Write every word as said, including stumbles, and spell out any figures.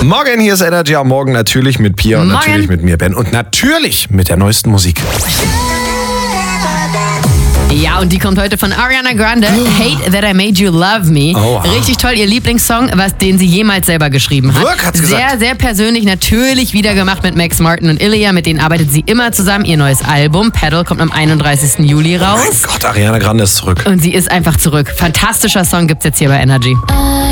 Morgen, hier ist Energy am Morgen, natürlich mit Pia und Morgen. natürlich mit mir, Ben. Und natürlich mit der neuesten Musik. Ja, und die kommt heute von Ariana Grande. Hate That I Made You Love Me. Oha. Richtig toll, ihr Lieblingssong, was den sie jemals selber geschrieben hat. Wirklich, hat's sehr, gesagt. sehr persönlich, natürlich wieder gemacht mit Max Martin und Ilya. Mit denen arbeitet sie immer zusammen. Ihr neues Album, Pedal, kommt am einunddreißigsten Juli Mein raus. Gott, Ariana Grande ist zurück. Und sie ist einfach zurück. Fantastischer Song gibt's jetzt hier bei Energy. I